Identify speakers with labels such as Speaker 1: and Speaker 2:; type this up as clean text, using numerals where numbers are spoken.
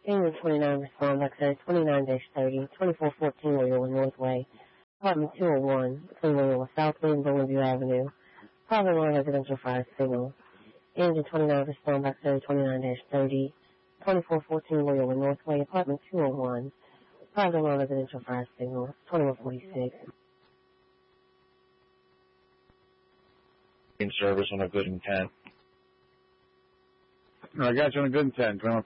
Speaker 1: England 29 respond by code 29-30, 2414 Wheeler Northway, apartment 201, between Wheeler Southway and Bowling Avenue. Private line residential fire signal. Engine 29 respond by code 29-30, 2414 Wheeler Northway, apartment 201. Private line residential fire signal. 2146.
Speaker 2: In service on a good intent.
Speaker 3: I got you on a good intent.